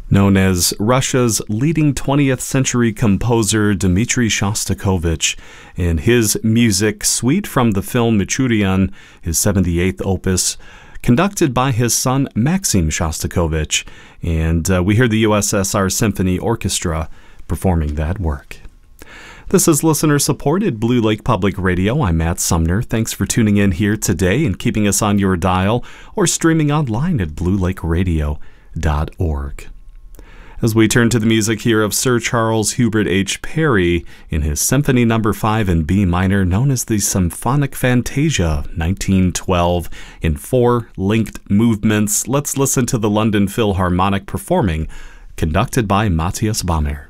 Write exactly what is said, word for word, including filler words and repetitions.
Known as Russia's leading twentieth century composer Dmitri Shostakovich, in his music Suite from the film Michourian, his seventy-eighth opus, conducted by his son Maxim Shostakovich, and uh, we hear the U S S R Symphony Orchestra performing that work. This is listener-supported Blue Lake Public Radio. I'm Matt Sumner. Thanks for tuning in here today and keeping us on your dial or streaming online at blue lake radio dot org. As we turn to the music here of Sir Charles Hubert H. Parry in his Symphony Number five in B minor, known as the Symphonic Fantasia, nineteen twelve, in four linked movements, let's listen to the London Philharmonic performing, conducted by Matthias Bammer.